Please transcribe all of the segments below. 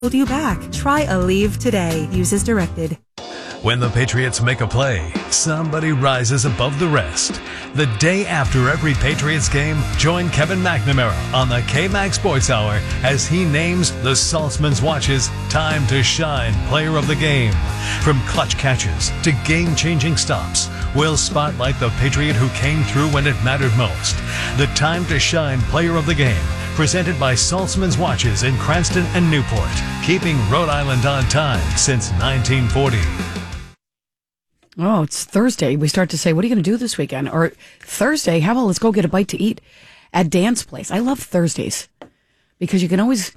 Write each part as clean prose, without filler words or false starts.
hold you back. Try Aleve today. Use as directed. When the Patriots make a play, somebody rises above the rest. The day after every Patriots game, join Kevin McNamara on the K-Mac Sports Hour as he names the Saltzman's Watch's Time to Shine Player of the Game. From clutch catches to game-changing stops, we'll spotlight the Patriot who came through when it mattered most. The Time to Shine Player of the Game, presented by Saltzman's Watches in Cranston and Newport, keeping Rhode Island on time since 1940. Oh, it's Thursday. We start to say, what are you going to do this weekend? Or Thursday, how about let's go get a bite to eat at Dan's Place. I love Thursdays because you can always,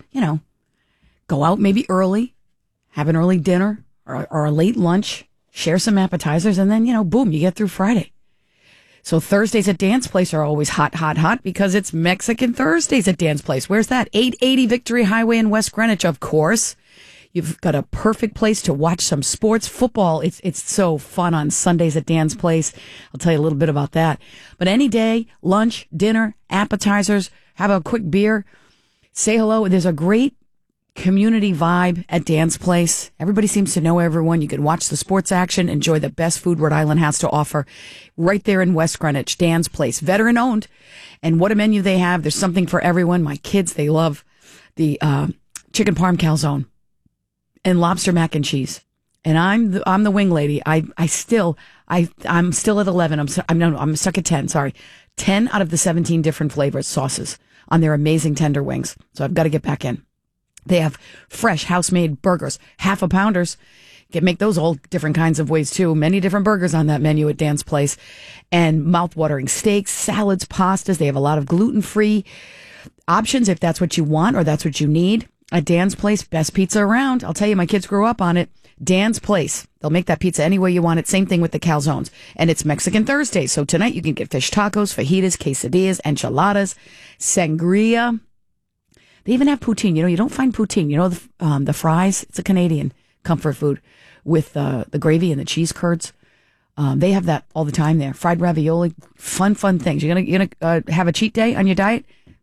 go out maybe early, have an early dinner or a late lunch, share some appetizers, and then, boom, you get through Friday. So Thursdays at Dan's Place are always hot, hot, hot because it's Mexican Thursdays at Dan's Place. Where's that? 880 Victory Highway in West Greenwich, of course. You've got a perfect place to watch some sports. Football, it's so fun on Sundays at Dan's Place. I'll tell you a little bit about that. But any day, lunch, dinner, appetizers, have a quick beer, say hello. There's a great community vibe at Dan's Place. Everybody seems to know everyone. You can watch the sports action, enjoy the best food Rhode Island has to offer right there in West Greenwich. Dan's Place, veteran owned. And what a menu they have. There's something for everyone. My kids, they love the chicken parm calzone and lobster mac and cheese. And I'm the wing lady. I'm still at 11. I'm stuck at 10. Sorry. 10 out of the 17 different flavors, sauces on their amazing tender wings. So I've got to get back in. They have fresh house-made burgers, half a pounders. Can make those all different kinds of ways too. Many different burgers on that menu at Dan's Place, and mouth-watering steaks, salads, pastas. They have a lot of gluten-free options if that's what you want or that's what you need. At Dan's Place, best pizza around. I'll tell you, my kids grew up on it. Dan's Place. They'll make that pizza any way you want it. Same thing with the calzones. And it's Mexican Thursday. So tonight you can get fish tacos, fajitas, quesadillas, enchiladas, sangria. They even have poutine. You don't find poutine. The fries? It's a Canadian comfort food with the gravy and the cheese curds. They have that all the time there. Fried ravioli. Fun things. You're gonna have a cheat day on your diet?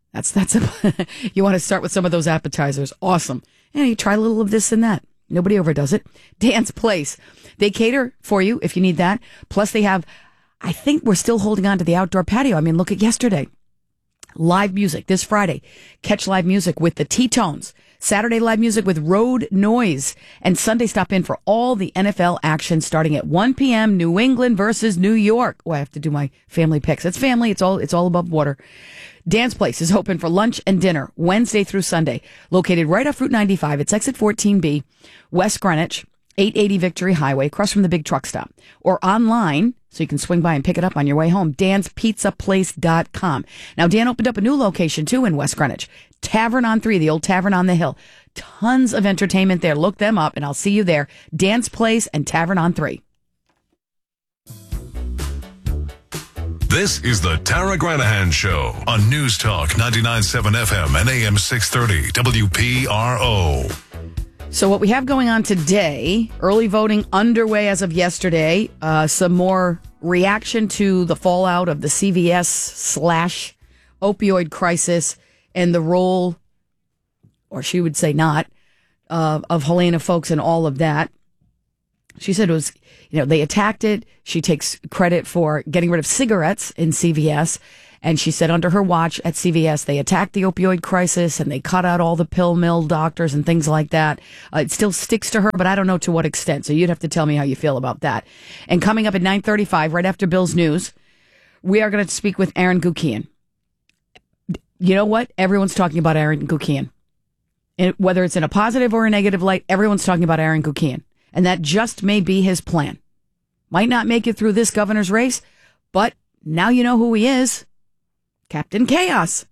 You want to start with some of those appetizers. Awesome. And you try a little of this and that. Nobody overdoes it. Dan's Place. They cater for you if you need that. Plus they have, I think we're still holding on to the outdoor patio. I mean, look at yesterday. Live music this Friday. Catch live music with the T-Tones. Saturday live music with Road Noise. And Sunday stop in for all the NFL action starting at 1 p.m. New England versus New York. Oh, I have to do my family picks. It's family. It's all above water. Dan's Place is open for lunch and dinner Wednesday through Sunday. Located right off Route 95. It's exit 14B, West Greenwich, 880 Victory Highway, across from the big truck stop. Or online, so you can swing by and pick it up on your way home, danspizzaplace.com. Now, Dan opened up a new location, too, in West Greenwich. Tavern on 3, the old Tavern on the Hill. Tons of entertainment there. Look them up, and I'll see you there. Dan's Place and Tavern on 3. This is the Tara Granahan Show on News Talk 99.7 FM and AM 630 WPRO. So what we have going on today, early voting underway as of yesterday, some more reaction to the fallout of the CVS/opioid crisis and the role, or she would say not, of Helena Foulkes and all of that. She said it was, they attacked it. She takes credit for getting rid of cigarettes in CVS. And she said under her watch at CVS, they attacked the opioid crisis and they cut out all the pill mill doctors and things like that. It still sticks to her, but I don't know to what extent. So you'd have to tell me how you feel about that. And coming up at 9:35, right after Bill's news, we are going to speak with Aaron Gukian. You know what? Everyone's talking about Aaron Gukian. And whether it's in a positive or a negative light, everyone's talking about Aaron Gukian. And that just may be his plan. Might not make it through this governor's race, but now you know who he is. Captain Chaos.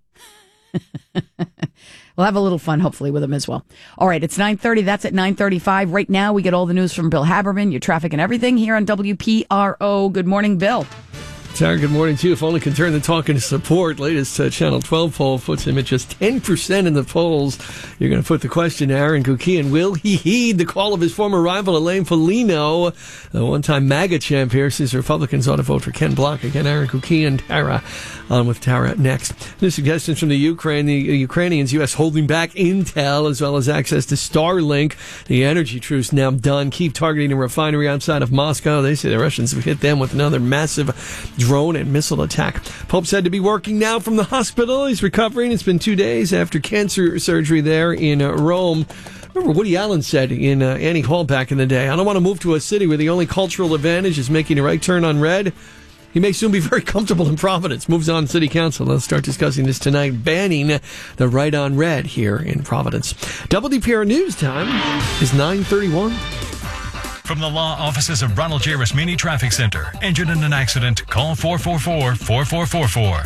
We'll have a little fun, hopefully, with him as well. All right, it's 9:30. That's at 9:35. Right now, we get all the news from Bill Haberman, your traffic and everything here on WPRO. Good morning, Bill. Tara, good morning to you. If only can turn the talk into support. Latest Channel 12 poll puts him at just 10% in the polls. You're going to put the question, Aaron Kukian, will he heed the call of his former rival, Elaine Foligno, the one-time MAGA champ here, says Republicans ought to vote for Ken Block. Again, Aaron Kukian, Tara, on with Tara next. New suggestions from the Ukraine, the Ukrainians, U.S. holding back intel as well as access to Starlink. The energy truce now done. Keep targeting a refinery outside of Moscow. They say the Russians have hit them with another massive drone and missile attack. Pope said to be working now from the hospital. He's recovering. It's been 2 days after cancer surgery there in Rome. Remember Woody Allen said in Annie Hall back in the day, I don't want to move to a city where the only cultural advantage is making a right turn on red. He may soon be very comfortable in Providence. Moves on City Council. Let's start discussing this tonight, banning the right on red here in Providence. WDPR News time is 9:31. From the law offices of Ronald J. Rasmini Traffic Center. Injured in an accident? Call 444-4444.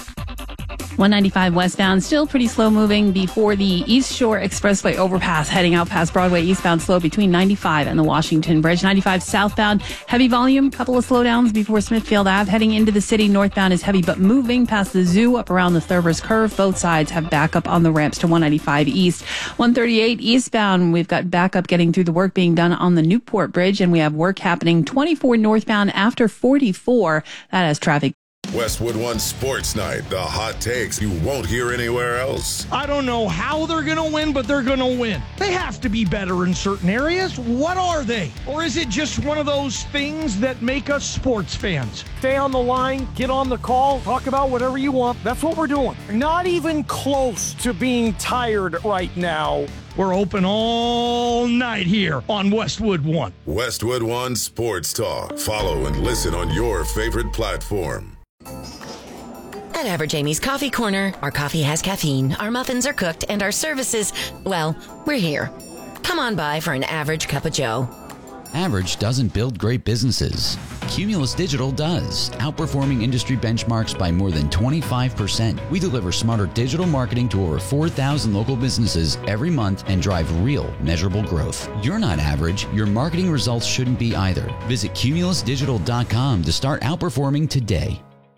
195 westbound, still pretty slow moving before the East Shore Expressway overpass, heading out past Broadway eastbound, slow between 95 and the Washington Bridge. 95 southbound, heavy volume, couple of slowdowns before Smithfield Ave. Heading into the city, northbound is heavy but moving past the zoo up around the Thurber's Curve. Both sides have backup on the ramps to 195 east. 138 eastbound, we've got backup getting through the work being done on the Newport Bridge, and we have work happening 24 northbound after 44. That has traffic. Westwood One Sports Night, the hot takes you won't hear anywhere else. I don't know how they're going to win, but they're going to win. They have to be better in certain areas. What are they? Or is it just one of those things that make us sports fans? Stay on the line, get on the call, talk about whatever you want. That's what we're doing. Not even close to being tired right now. We're open all night here on Westwood One. Westwood One Sports Talk. Follow and listen on your favorite platform. At Average Amy's Coffee Corner, our coffee has caffeine, our muffins are cooked, and our services, well, we're here. Come on by for an average cup of joe. Average doesn't build great businesses. Cumulus Digital does, outperforming industry benchmarks by more than 25%. We deliver smarter digital marketing to over 4,000 local businesses every month and drive real, measurable growth. You're not average. Your marketing results shouldn't be either. Visit cumulusdigital.com to start outperforming today.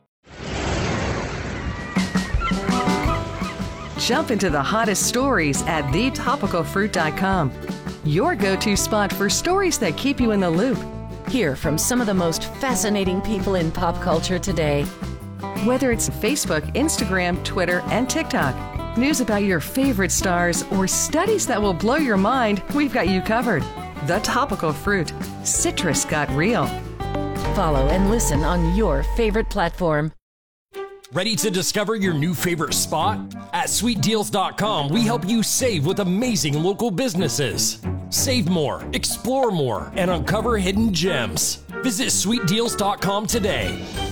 Jump into the hottest stories at thetopicalfruit.com. Your go-to spot for stories that keep you in the loop. Hear from some of the most fascinating people in pop culture today. Whether it's Facebook, Instagram, Twitter, and TikTok, news about your favorite stars, or studies that will blow your mind, we've got you covered. The Topical Fruit. Citrus got real. Follow and listen on your favorite platform. Ready to discover your new favorite spot? At sweetdeals.com, we help you save with amazing local businesses. Save more, explore more, and uncover hidden gems. Visit sweetdeals.com today.